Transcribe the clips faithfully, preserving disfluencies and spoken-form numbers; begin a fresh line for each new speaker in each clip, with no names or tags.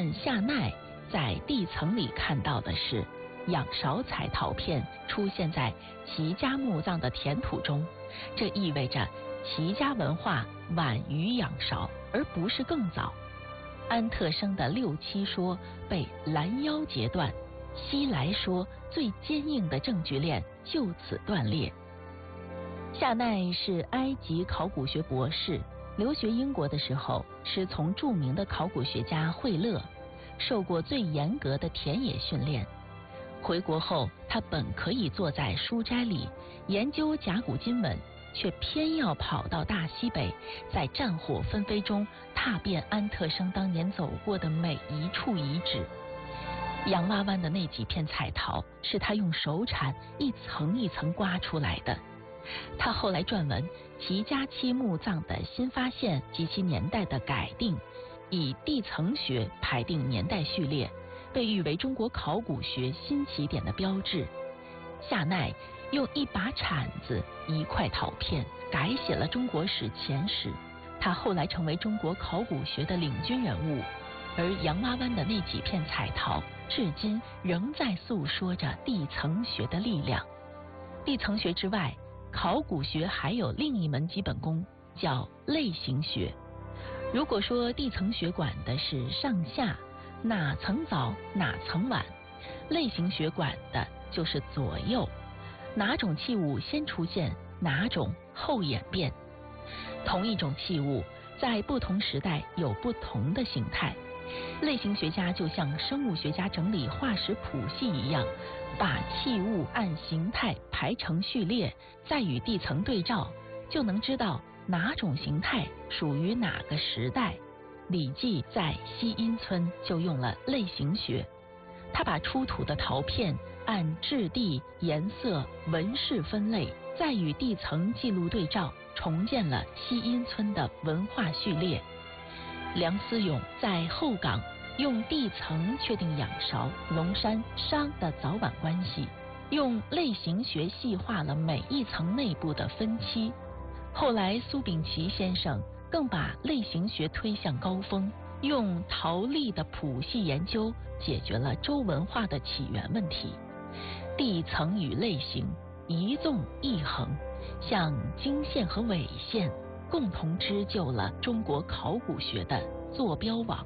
但夏奈在地层里看到的是仰韶彩陶片出现在齐家墓葬的填土中，这意味着齐家文化晚于仰韶，而不是更早。安特生的六七说被拦腰截断，西来说最坚硬的证据链就此断裂。夏奈是埃及考古学博士，留学英国的时候师从著名的考古学家惠勒，受过最严格的田野训练。回国后，他本可以坐在书斋里研究甲骨金文，却偏要跑到大西北，在战火纷飞中踏遍安特生当年走过的每一处遗址。洋洼湾的那几片彩陶是他用手铲一层一层刮出来的。他后来撰文《齐家期墓葬的新发现及其年代的改定》，以地层学排定年代序列，被誉为中国考古学新起点的标志。夏奈用一把铲子、一块陶片改写了中国史前史，他后来成为中国考古学的领军人物。而洋洼湾的那几片彩陶，至今仍在诉说着地层学的力量。地层学之外，考古学还有另一门基本功，叫类型学。如果说地层学管的是上下，哪层早哪层晚，类型学管的就是左右，哪种器物先出现，哪种后演变。同一种器物在不同时代有不同的形态，类型学家就像生物学家整理化石谱系一样，把器物按形态排成序列，再与地层对照，就能知道哪种形态属于哪个时代。李济在西阴村就用了类型学，他把出土的陶片按质地、颜色、纹饰分类，再与地层记录对照，重建了西阴村的文化序列。梁思永在后岗用地层确定仰韶、龙山、商的早晚关系，用类型学细化了每一层内部的分期。后来苏秉琦先生更把类型学推向高峰，用陶粒的谱系研究解决了周文化的起源问题。地层与类型一纵一横，像经线和纬线，共同织就了中国考古学的坐标网。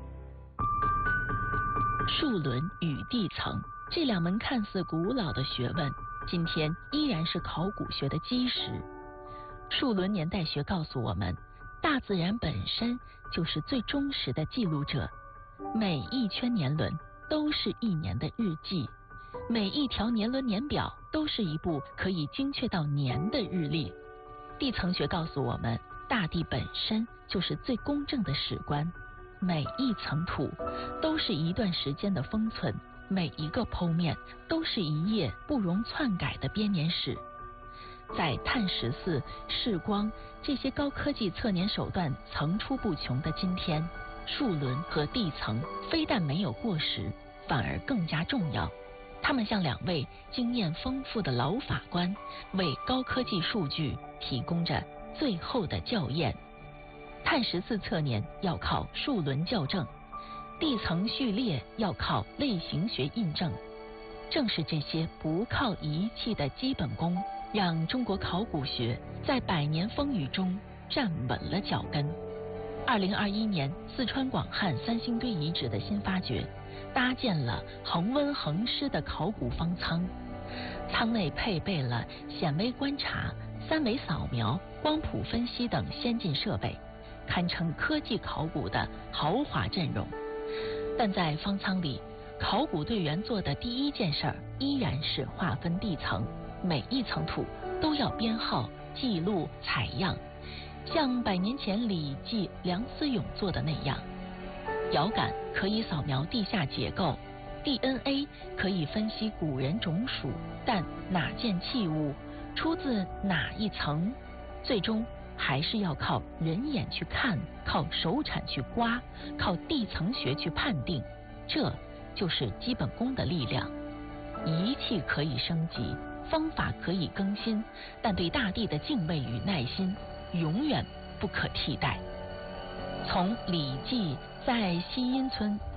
树轮与地层这两门看似古老的学问，今天依然是考古学的基石。树轮年代学告诉我们，大自然本身就是最忠实的记录者，每一圈年轮都是一年的日记，每一条年轮年表都是一部可以精确到年的日历。地层学告诉我们，大地本身就是最公正的史官，每一层土都是一段时间的封存，每一个剖面都是一页不容篡改的编年史。在碳十四、视光这些高科技测年手段层出不穷的今天，树轮和地层非但没有过时，反而更加重要。他们像两位经验丰富的老法官，为高科技数据提供着最后的校验。碳十四测年要靠树轮校正，地层序列要靠类型学印证。正是这些不靠仪器的基本功，让中国考古学在百年风雨中站稳了脚跟。二零二一年，四川广汉三星堆遗址的新发掘，搭建了恒温恒湿的考古方舱，舱内配备了显微观察、三维扫描、光谱分析等先进设备，堪称科技考古的豪华阵容。但在方舱里，考古队员做的第一件事儿依然是划分地层，每一层土都要编号、记录、采样，像百年前李济、梁思永做的那样。遥感可以扫描地下结构， D N A 可以分析古人种属，但哪件器物出自哪一层，最终还是要靠人眼去看，靠手铲去刮，靠地层学去判定。这就是基本功的力量。仪器可以升级，方法可以更新，但对大地的敬畏与耐心永远不可替代。从李济在西阴村